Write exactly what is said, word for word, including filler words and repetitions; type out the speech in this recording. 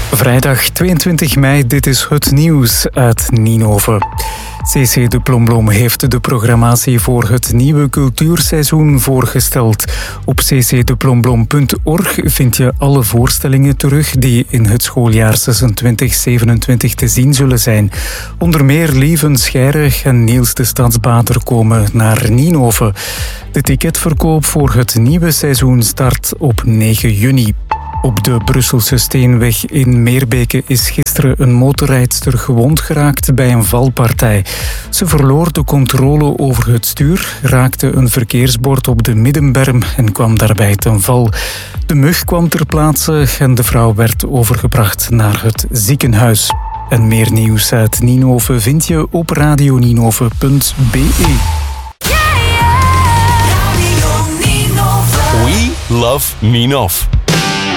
Vrijdag tweeëntwintig mei, dit is het nieuws uit Ninove. C C de Plombloem heeft de programmatie voor het nieuwe cultuurseizoen voorgesteld. Op c c de plombloem punt org vind je alle voorstellingen terug die in het schooljaar zesentwintig zevenentwintig te zien zullen zijn. Onder meer Lieven Scheirig en Niels de Stadsbader komen naar Ninove. De ticketverkoop voor het nieuwe seizoen start op negen juni. Op de Brusselse Steenweg in Meerbeke is gisteren een motorrijdster gewond geraakt bij een valpartij. Ze verloor de controle over het stuur, raakte een verkeersbord op de middenberm en kwam daarbij ten val. De mug kwam ter plaatse en de vrouw werd overgebracht naar het ziekenhuis. En meer nieuws uit Ninove vind je op radioninove punt b e. We love Ninove.